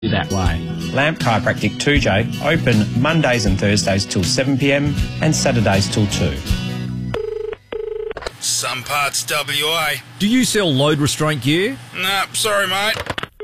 that way. Lamp Chiropractic 2J, open Mondays and Thursdays till 7 p.m. and Saturdays till 2. Some Parts WA. Do you sell load restraint gear? Nah, sorry mate.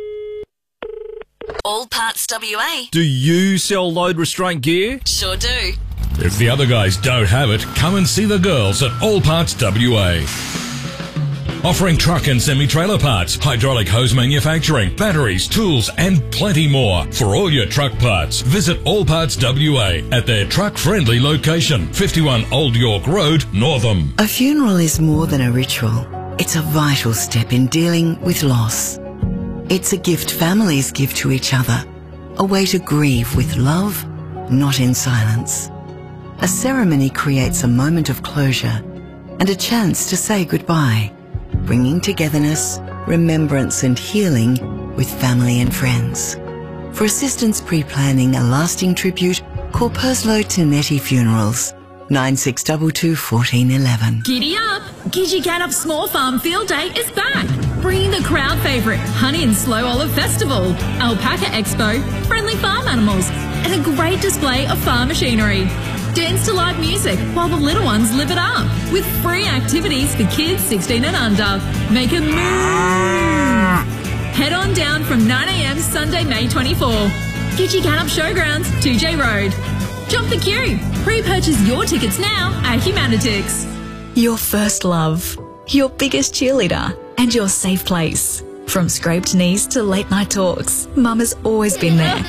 All Parts WA. Do you sell load restraint gear? Sure do. If the other guys don't have it, come and see the girls at All Parts WA. Offering truck and semi-trailer parts, hydraulic hose manufacturing, batteries, tools and plenty more. For all your truck parts, visit All Parts WA at their truck-friendly location, 51 Old York Road, Northam. A funeral is more than a ritual. It's a vital step in dealing with loss. It's a gift families give to each other, a way to grieve with love, not in silence. A ceremony creates a moment of closure and a chance to say goodbye, bringing togetherness, remembrance and healing with family and friends. For assistance pre-planning a lasting tribute, call Perslow Tinetti Funerals, 9622 1411. Giddy up! Gidgee Gaddup Small Farm Field Day is back, bringing the crowd favourite Honey and Slow Olive Festival, Alpaca Expo, friendly farm animals, and a great display of farm machinery. Dance to live music while the little ones live it up, with free activities for kids 16 and under. Make a move! Head on down from 9 a.m. Sunday, May 24. Gidgee Gaddup Showgrounds, 2J Road. Jump the queue. Pre-purchase your tickets now at Humanitix. Your first love, your biggest cheerleader, and your safe place. From scraped knees to late night talks, Mum has always been there.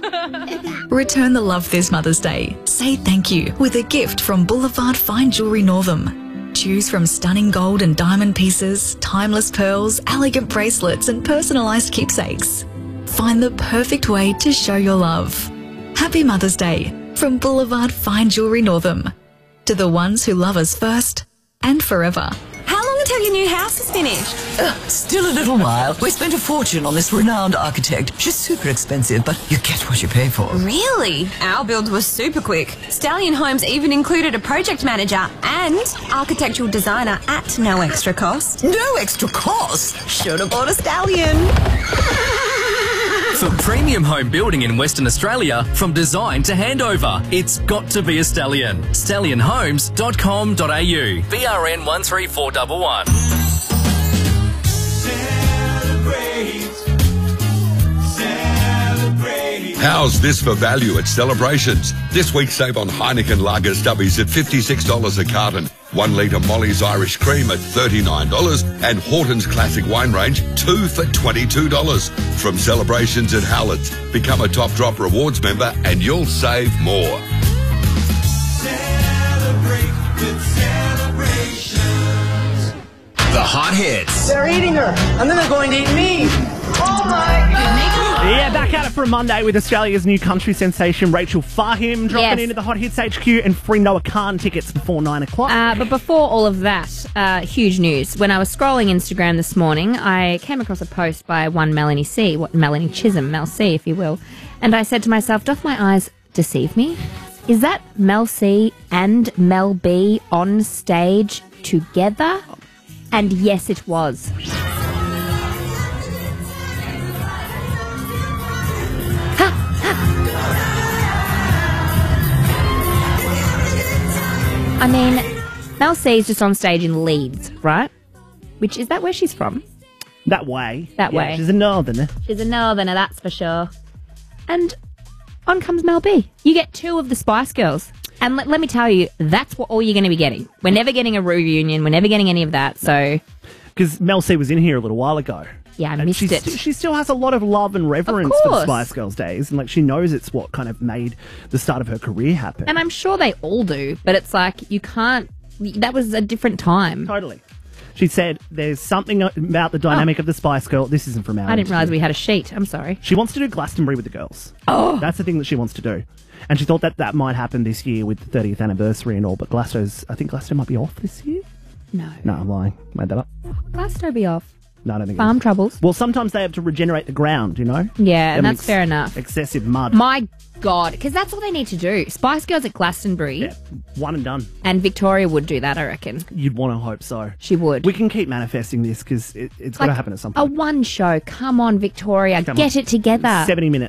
Return the love this Mother's Day. Say thank you with a gift from Boulevard Fine Jewellery Northam. Choose from stunning gold and diamond pieces, timeless pearls, elegant bracelets and personalised keepsakes. Find the perfect way to show your love. Happy Mother's Day from Boulevard Fine Jewellery Northam. To the ones who love us first and forever. How long until your new house is finished? Still a little while. We spent a fortune on this renowned architect. She's super expensive, but you get what you pay for. Really? Our build was super quick. Stallion Homes even included a project manager and architectural designer at no extra cost. No extra cost? Should have bought a Stallion. For premium home building in Western Australia, from design to handover, it's got to be a Stallion. StallionHomes.com.au. BRN 13411. How's this for value at Celebrations? This week save on Heineken Lager Stubbies at $56 a carton, 1 litre Molly's Irish Cream at $39 and Horton's Classic Wine Range 2 for $22. From Celebrations at Howlett's, become a Top Drop Rewards member and you'll save more. Celebrate with Celebrations. The hot hits. They're eating her, and then they're going to eat me. Oh my God. Yeah, back at it for a Monday with Australia's new country sensation, Rachel Fahim, dropping into the Hot Hits HQ and free Noah Khan tickets before 9 o'clock. But before all of that, huge news. When I was scrolling Instagram this morning, I came across a post by one Melanie Chisholm, Mel C, if you will. And I said to myself, doth my eyes deceive me? Is that Mel C and Mel B on stage together? And yes, it was. I mean, Mel C is just on stage in Leeds, right? Is that where she's from? That way. That way. She's a northerner. She's a northerner, that's for sure. And on comes Mel B. You get 2 of the Spice Girls. And let me tell you, that's all you're going to be getting. We're never getting a reunion. We're never getting any of that, so... Because Mel C was in here a little while ago. Yeah, I missed it. She still has a lot of love and reverence for the Spice Girls days. And, she knows it's what kind of made the start of her career happen. And I'm sure they all do. But it's like, you can't... That was a different time. Totally. She said there's something about the dynamic of the Spice Girl. This isn't from our I didn't realise we had a sheet. I'm sorry. She wants to do Glastonbury with the girls. Oh. That's the thing that she wants to do. And she thought that might happen this year with the 30th anniversary and all. But I think Glasgow might be off this year. No. No, I'm lying. Made that up. Glasgow be off. No, I don't think Farm it is. troubles. Well, sometimes they have to regenerate the ground, you know? Yeah, and Them that's fair enough. Excessive mud. My God, because that's all they need to do. Spice Girls at Glastonbury One and done. and Victoria would do that, I reckon. You'd want to hope so. She would. We can keep manifesting this because it's got to happen at some A point. one show. Come on, Victoria. Come Get on. it together. 70 minutes.